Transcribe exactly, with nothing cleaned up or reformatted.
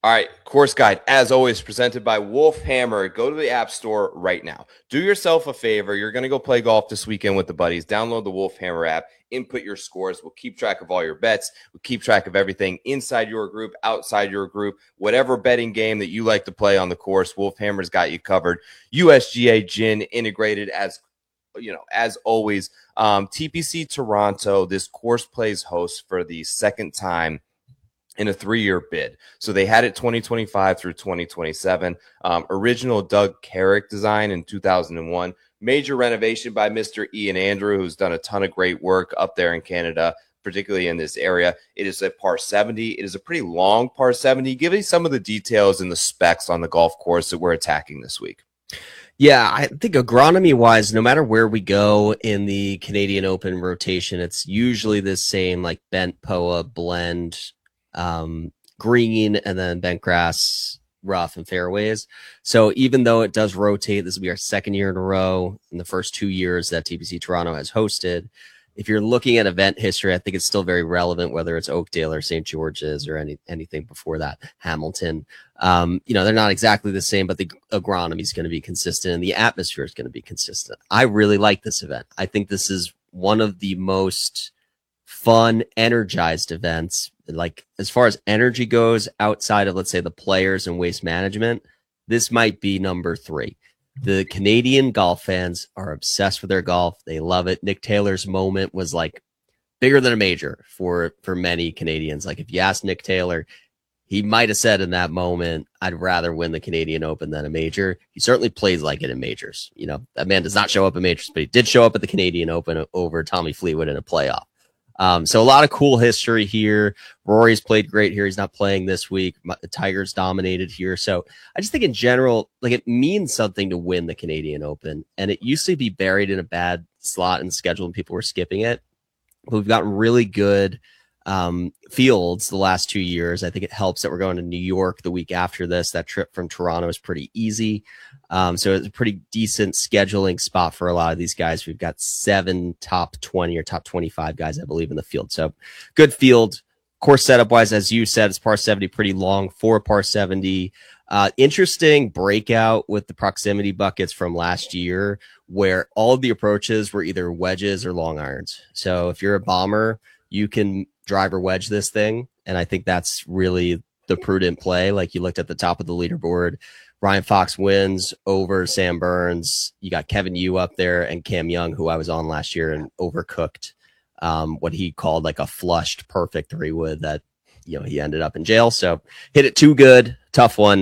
All right, course guide, as always, presented by Wolf Hammer. Go to the App Store right now. Do yourself a favor. You're going to go play golf this weekend with the buddies. Download the Wolf Hammer app, input your scores. We'll keep track of all your bets. We'll keep track of everything inside your group, outside your group, whatever betting game that you like to play on the course. Wolf Hammer's got you covered. U S G A Gin integrated as you know, as always. Um, T P C Toronto, this course plays host for the second time in a three-year bid. So they had it twenty twenty-five through twenty twenty-seven. Um, original Doug Carrick design in two thousand one. Major renovation by Mister Ian Andrew, who's done a ton of great work up there in Canada, particularly in this area. It is a par seventy. It is a pretty long par seventy. Give me some of the details and the specs on the golf course that we're attacking this week. Yeah, I think agronomy-wise, no matter where we go in the Canadian Open rotation, it's usually the same, like bent P O A blend, um, green, and then bent grass, rough, and fairways. So even though it does rotate, this will be our second year in a row in the first two years that T P C Toronto has hosted. If you're looking at event history, I think it's still very relevant, whether it's Oakdale or Saint George's or any anything before that, Hamilton. Um, you know, they're not exactly the same, but the agronomy is going to be consistent and the atmosphere is going to be consistent. I really like this event. I think this is one of the most fun, energized events. Like, as far as energy goes, outside of, let's say, the players and waste management, this might be number three. The Canadian golf fans are obsessed with their golf. They love it. Nick Taylor's moment was like bigger than a major for, for many Canadians. Like, if you ask Nick Taylor, he might have said in that moment, I'd rather win the Canadian Open than a major. He certainly plays like it in majors. You know, that man does not show up in majors, but he did show up at the Canadian Open over Tommy Fleetwood in a playoff. Um, so a lot of cool history here. Rory's played great here. He's not playing this week. The Tigers dominated here. So I just think in general, like, it means something to win the Canadian Open. And it used to be buried in a bad slot in the schedule and people were skipping it. But we've gotten really good um, fields the last two years. I think it helps that we're going to New York the week after this. That trip from Toronto is pretty easy. Um, so it's a pretty decent scheduling spot for a lot of these guys. We've got seven top twenty or top twenty-five guys, I believe, in the field. So good field. Course setup wise, as you said, it's par seventy, pretty long for par seventy. Uh, interesting breakout with the proximity buckets from last year, where all of the approaches were either wedges or long irons. So if you're a bomber, you can drive or wedge this thing. And I think that's really the prudent play. Like, you looked at the top of the leaderboard, Ryan Fox wins over Sam Burns. You got Kevin Yu up there and Cam Young, who I was on last year and overcooked um, what he called like a flushed perfect three wood that, you know, he ended up in jail. So hit it too good. Tough one.